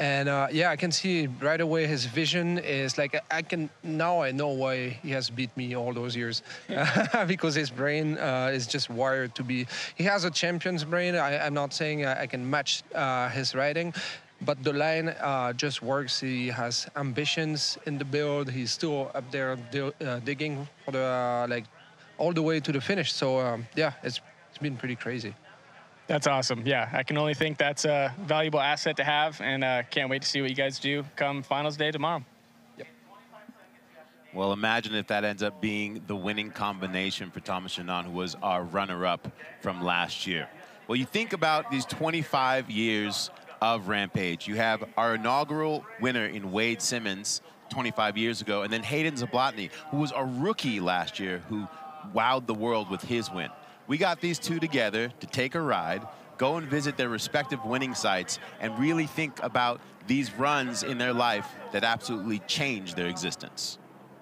And yeah, I can see right away his vision is like I know why he has beat me all those years because his brain is just wired to be. He has a champion's brain. I'm not saying I can match his riding, but the line just works. He has ambitions in the build. He's still up there digging for the like all the way to the finish. So yeah, it's been pretty crazy. That's awesome. Yeah, I can only think that's a valuable asset to have, and can't wait to see what you guys do come finals day tomorrow. Yep. Well, imagine if that ends up being the winning combination for Thomas Chandon, who was our runner-up from last year. Well, you think about these 25 years of Rampage. You have our inaugural winner in Wade Simmons 25 years ago, and then Hayden Zablotny, who was a rookie last year, who wowed the world with his win. We got these two together to take a ride, go and visit their respective winning sites, and really think about these runs in their life that absolutely changed their existence.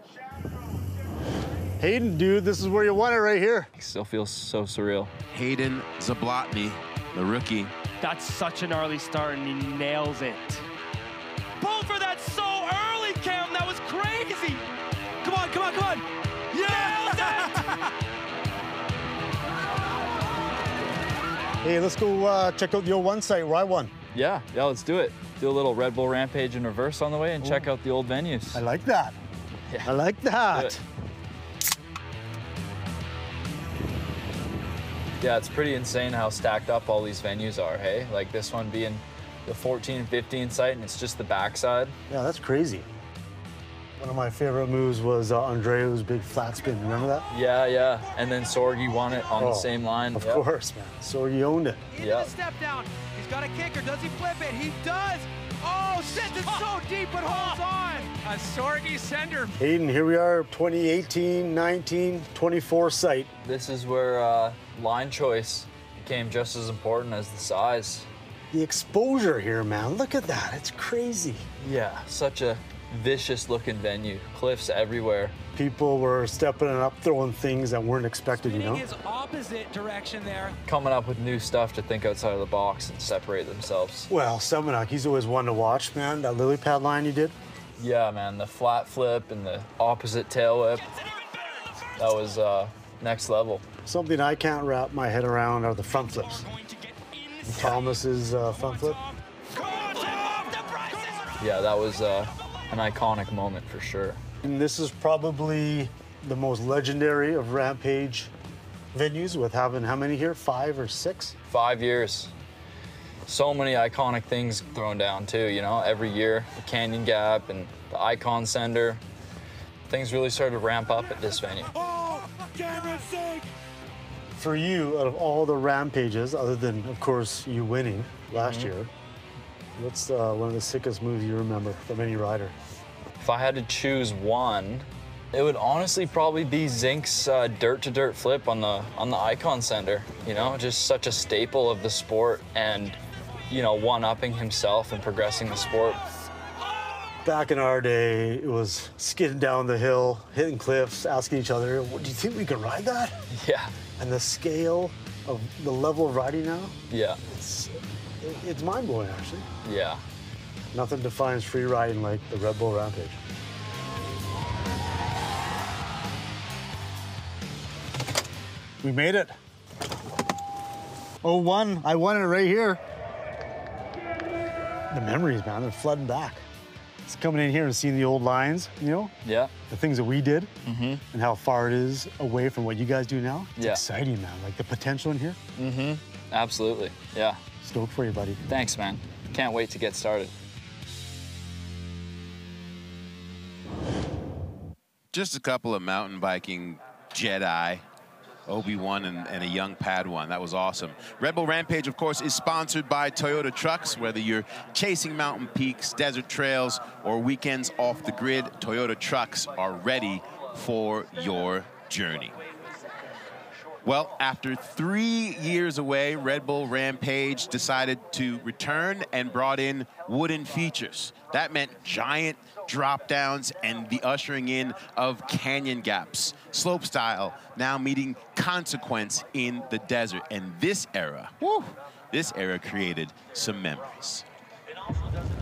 Hayden, dude, this is where you want it right here. It still feels so surreal. Hayden Zablotny, the rookie. That's such an early start, and he nails it. Pull for that so early, Cam. That was crazy. Come on, come on, come on. Nails it! Hey, let's go check out the 01 site where I won. Yeah, let's do it. Do a little Red Bull Rampage in reverse on the way and check out the old venues. I like that. Yeah. I like that. Yeah, it's pretty insane how stacked up all these venues are, hey? Like this one being the 14 and 15 site, and it's just the backside. Yeah, that's crazy. One of my favorite moves was Andreu's big flat spin. Remember that? Yeah. And then Sorgi won it on the same line. Of course, man. Sorgi owned it. Yeah. Step down. He's got a kicker. Does he flip it? He does. Oh, sends it so deep but holds on. A Sorgi sender. Hayden, here we are, 2018, 19, 24 site. This is where line choice became just as important as the size. The exposure here, man. Look at that. It's crazy. Yeah, such a vicious looking venue. Cliffs everywhere. People were stepping it up, throwing things that weren't expected, you know? His opposite direction there. Coming up with new stuff to think outside of the box and separate themselves. Well, Semenuk, he's always one to watch, man. That lily pad line you did. Yeah, man, the flat flip and the opposite tail whip. That was next level. Something I can't wrap my head around are the front flips. Thomas's front flip. Yeah, that was an iconic moment for sure. And this is probably the most legendary of Rampage venues, with having how many here? 5 or 6? 5 years. So many iconic things thrown down too, you know, every year. The Canyon Gap and the Icon Sender. Things really started to ramp up at this venue. For you, out of all the Rampages, other than, of course, you winning last year, what's one of the sickest moves you remember from any rider? If I had to choose one, it would honestly probably be Zink's dirt-to-dirt flip on the Icon Sender. You know, just such a staple of the sport, and you know, one-upping himself and progressing the sport. Back in our day, it was skidding down the hill, hitting cliffs, asking each other, "Do you think we can ride that?" Yeah. And the scale of the level of riding now, Yeah. it's mind-blowing, actually. Yeah. Nothing defines free riding like the Red Bull Rampage. We made it. 01, I won it right here. The memories, man, they're flooding back. It's coming in here and seeing the old lines, you know? Yeah. The things that we did and how far it is away from what you guys do now. It's exciting, man. Like the potential in here. Absolutely. Yeah. Stoked for you, buddy. Thanks, man. Can't wait to get started. Just a couple of mountain biking Jedi, Obi-Wan and a young Padawan. That was awesome. Red Bull Rampage, of course, is sponsored by Toyota Trucks. Whether you're chasing mountain peaks, desert trails, or weekends off the grid, Toyota Trucks are ready for your journey. Well, after 3 years away, Red Bull Rampage decided to return and brought in wooden features. That meant giant drop downs and the ushering in of canyon gaps. Slopestyle now meeting consequence in the desert. And this era, this era created some memories.